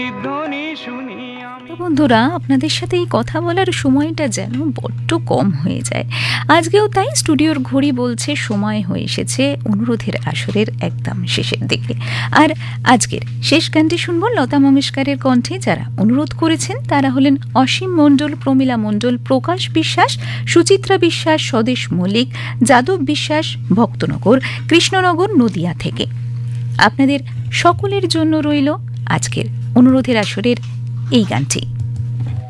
তো বন্ধুরা, আপনাদের সাথে এই কথা বলার সময়টা যেন বড্ড কম হয়ে যায়। আজকেও তাই স্টুডিওর ঘড়ি বলছে সময় হয়ে এসেছে অনুরোধের আসরের একদম শেষের দিকে। আর আজকের শেষ গানটি শুনবো লতা মঙ্গেশকরের কণ্ঠে। যারা অনুরোধ করেছেন তারা হলেন অসীম মণ্ডল, প্রমীলা মণ্ডল, প্রকাশ বিশ্বাস, সুচিত্রা বিশ্বাস, স্বদেশ মল্লিক, যাদব বিশ্বাস ভক্তনগর, কৃষ্ণনগর, নদিয়া থেকে। আপনাদের সকলের জন্য রইল আজকের অনুরোধের আসরের এই গানটি।